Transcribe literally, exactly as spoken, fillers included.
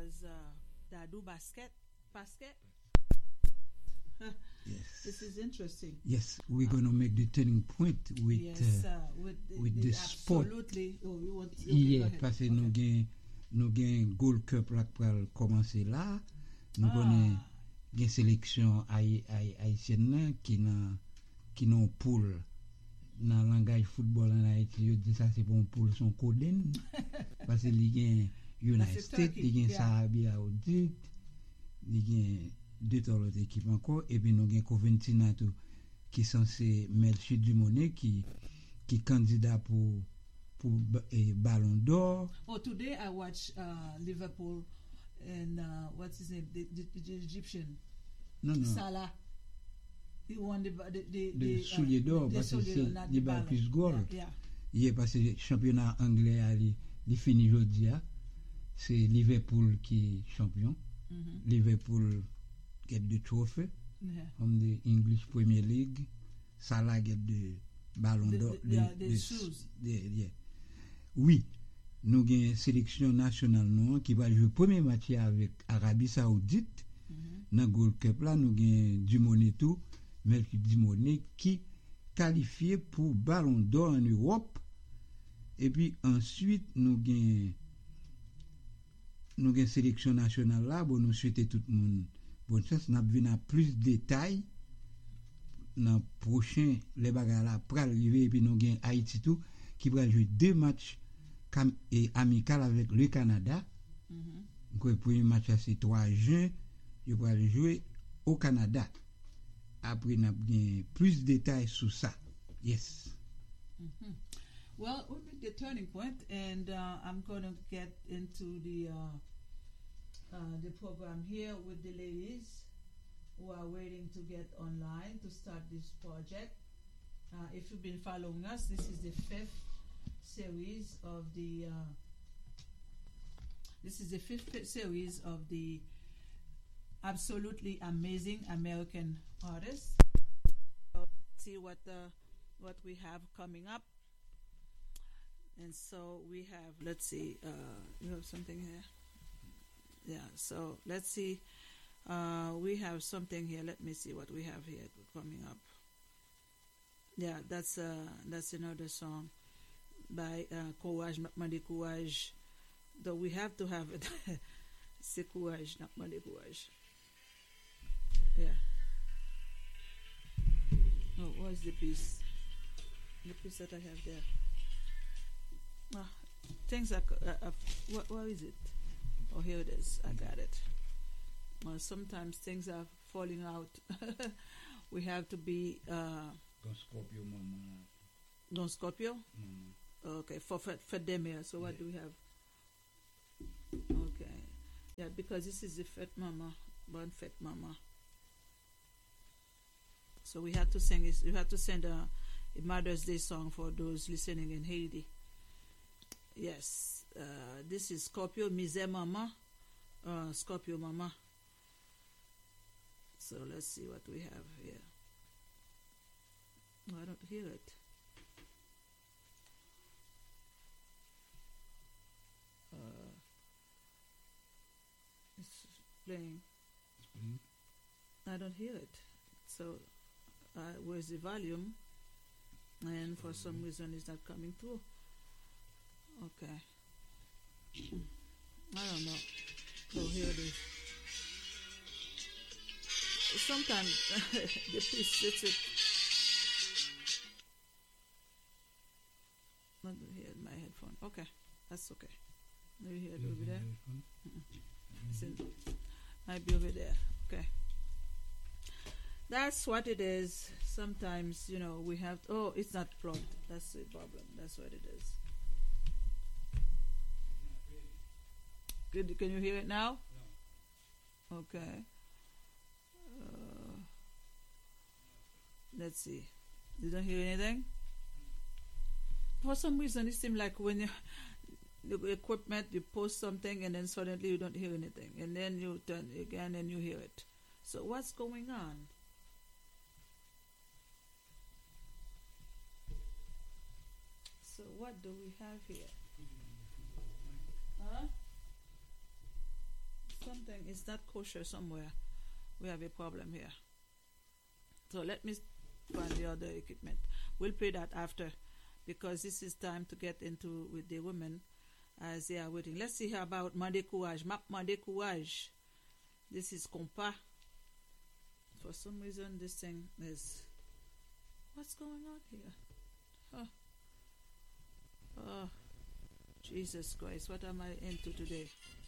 was uh, Dadu Basket. Basket. Yes. This is interesting. Yes, we're uh, gonna make the turning point with yes, uh, uh, with the, with the, the the sport. Absolutely. Oh, you want? Okay, Yeah, parce que nous gain nous gain Gold Cup là pour commencer là. Nous ah. connaît gain sélection haïtienne qui n'a qui n'ont poule dans langage football en Haïti. Yo dit ça c'est pour poule son coden parce que il gain United States, il gain Arabie Saoudite, il gain deux autres équipes encore et puis nous gain Coventina qui est censé mettre Sud du Monnaie qui qui candidat pour pour eh, Ballon d'Or. Oh, today I watch uh, Liverpool and uh, what's his name, the, the, the Egyptian. Non non. Salah. He won the the the, the the soulier d'or parce que c'est il bat plus goal. Yeah. Il est passé championnat anglais à li, li fini aujourd'hui. C'est Liverpool qui est champion. Mm-hmm. Liverpool get the trophy yeah. from the English Premier League. Salah get the Ballon d'Or. The, the, the, the, the shoes. The, yeah. Oui, nous avons une sélection nationale non, qui va jouer le premier match avec Arabie Saoudite. Mm-hmm. Dans le Gold Cup là, nous avons Dumoné tout, Melky Dumoné qui qualifié pour Ballon d'Or en Europe. Et puis ensuite, nous avons nous avons sélection nationale là, bon, nous souhaitons tout le monde bonne chance. Nous avons plus de détails dans le prochain, les bagages là, pour arriver, et puis nous avons Haïti tout, qui va jouer deux matchs et amical avec le Canada. Mm-hmm. Donc, le premier match c'est trois juin, il va jouer au Canada. Après, nous avons plus de détails sur ça. Yes. Mm-hmm. Well, we'll make the turning point, and uh, I'm going to get into the uh, uh, the program here with the ladies who are waiting to get online to start this project. Uh, if you've been following us, this is the fifth series of the uh, this is the fifth series of the absolutely amazing American artists. So see what uh, what we have coming up. And so we have, let's see, uh, you have something here? Yeah, so let's see. Uh, we have something here. Let me see what we have here coming up. Yeah, that's uh, that's another song by uh, Courage, Makmande Courage. Though we have to have it. C'est Courage, Makmande Courage. Yeah. Oh, what's the piece? The piece that I have there. Ah, things are. Uh, uh, what, what is it? Oh, here it is. I got it. Well, sometimes things are falling out. We have to be. Uh, Don Scorpio, Mama. Don Scorpio? Mm. Okay, for for, for them here. So what yeah. do we have? Okay, yeah, because this is the Fat Mama, Born Fat Mama. So we had to sing. This, we had to send a, a Mother's Day song for those listening in Haiti. Yes, uh, this is Scorpio, Mise Mama, uh, Scorpio Mama. So let's see what we have here. Oh, I don't hear it. Uh, it's playing. It's playing. I don't hear it. So, uh, where's the volume? And for some reason, it's not coming through. Okay. I don't know. Oh, here it is. Sometimes the piece sits it. Not here in my headphone. Okay, that's okay. Maybe here it over there. Mm-hmm. Might be over there. Okay. That's what it is. Sometimes, you know, we have. To, oh, it's not plugged. That's the problem. That's what it is. Good. Can you hear it now? No. Okay. Uh, let's see. You don't hear anything? For some reason, it seems like when you the equipment, you post something and then suddenly you don't hear anything, and then you turn again and you hear it. So what's going on? So what do we have here? Huh? something is not kosher somewhere. We have a problem here. So let me find the other equipment. We'll pay that after, because this is time to get into with the women as they are waiting. Let's see about Mande Courage. Map Mande Courage. This is compa. For some reason, this thing is... What's going on here? Oh. Oh. Jesus Christ, what am I into today?